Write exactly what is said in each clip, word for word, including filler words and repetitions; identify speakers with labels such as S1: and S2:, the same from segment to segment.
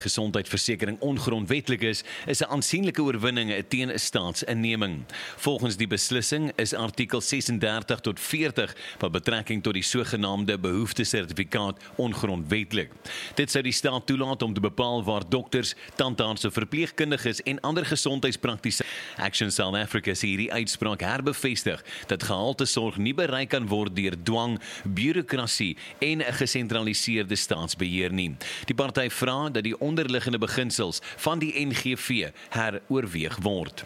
S1: Gesondheidsversekering ongrondwetlik is, is 'n aansienlike oorwinning teen 'n staatsinneming. Volgens die beslissing is artikel sesendertig tot veertig wat betrekking tot die sogenaamde behoeftesertifikaat ongrondwetlik. Dit sou die staat toelaat om te bepaal waar dokters, tandartse, verpleegkundiges en ander gesondheidspraktisyns. Action South Africa sê hierdie uitspraak herbevestig dat gehaltesorg nie bereik kan word deur dwang, bureaukrasie en 'n gesentraliseerde staatsbeheer nie. Die party vra dat die onderliggende beginsels van die N G V heroorweeg word.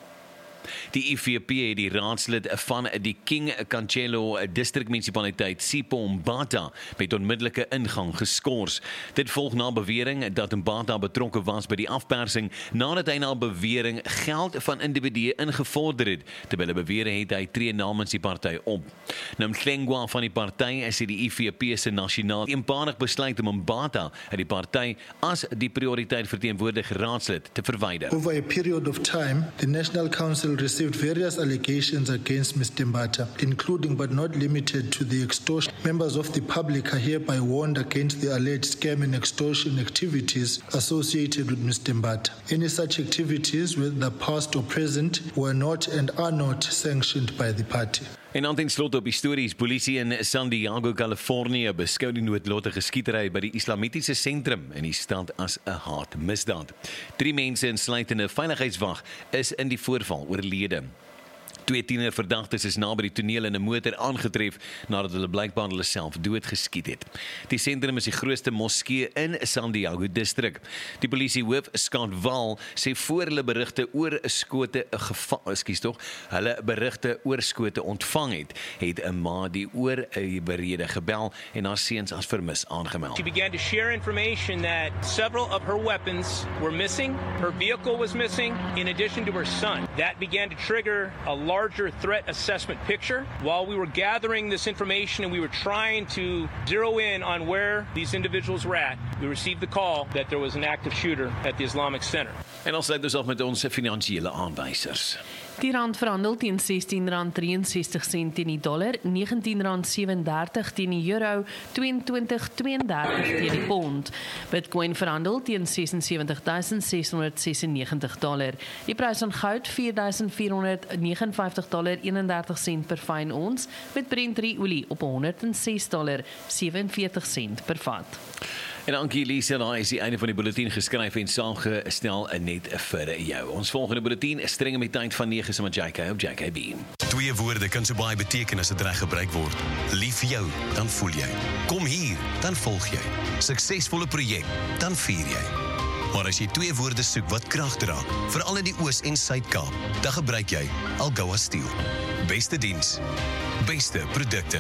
S1: Die I V P het die raadslid van die King Cancelo distrikmunisipaliteit Sipho Mbata met onmiddellike ingang geskort. Dit volg na bewering dat Mbata betrokke was by die afpersing nadat hy na bewering geld van individue ingevorder het. Terwyl hy beweer het hy tree namens die party op. Nomhlengwa van die party sê die I V P se nasionaal eenparig besluit om Mbata uit die party as die prioriteit verteenwoordigde raadslid te verwyder.
S2: Over a period of time, the National Council received various allegations against Mister Mbata, including but not limited to the extortion. Members of the public are hereby warned against the alleged scam and extortion activities associated with Mister Mbata. Any such activities, whether past or present, were not and are not sanctioned by the party.
S1: En aan ten slotte op histories, polisie in San Diego, Californië beskou die noodlottige skietery by die islamitiese sentrum in die stad as 'n haatmisdaad. Drie mense insluitende veiligheidswag is in die voorval oorlede. Twee tiener verdagtes is naby die toneel in 'n motor aangetref nadat hulle blykbaar hulle self doodgeskiet het. Die sentrum is die grootste moskee in San Diego distrik. Die polisiehoof Scott Wall sê voor hulle berigte oor skote ekskuus tog, hulle berigte oor skote ontvang het, het 'n ma die oor 'n berede gebel en haar seuns as vermis aangemeld.
S3: She began to share information that several of her weapons were missing, her vehicle was missing, in addition to her son. That began to trigger a larger threat assessment picture. While we were gathering this information and we were trying to zero in on where these individuals were at, we received the call that there was an active shooter at the Islamic Center.
S1: En ons sluit dus af met ons finansiële aanwysers.
S4: Die rand verhandel teen sestien rand drieënsestig sent teen die dollar, negentien rand sewendertig teen die euro, tweeëntwintig tweeëndertig teen die pond. Bitcoin verhandel teen sesensewentjie duisend ses honderd sesennegentig dollar. Die prys van goud vier duisend vier honderd negenenvyftig dollar eenendertig sent per fyn ons, met Brent olie op honderd ses dollar sewenveertig sent per vat.
S1: En dankie Lisa, daar is die einde van die bulletin geskryf en saamgestel net vir jou. Ons volgende bulletin is streng met tyd van nege saam met J K op J K B.
S5: Twee woorde kan so baie beteken as dit reg gebruik word. Lief vir jou, dan voel jy. Kom hier, dan volg jy. Suksesvolle projek, dan vier jy. Maar as jy twee woorde soek wat krag dra, veral in die Oos en Suid-Kaap, dan gebruik jy Algoa Steel. Beste diens, beste produkte,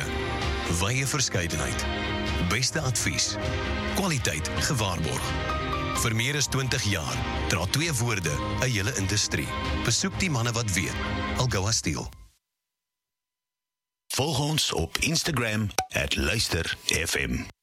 S5: wye verskeidenheid, beste advies, kwaliteit gewaarborg. Vir meer as twintig jaar dra twee woorde 'n hele industrie. Besoek die manne wat weet. Algoa Steel. Volg ons op Instagram at luister F M.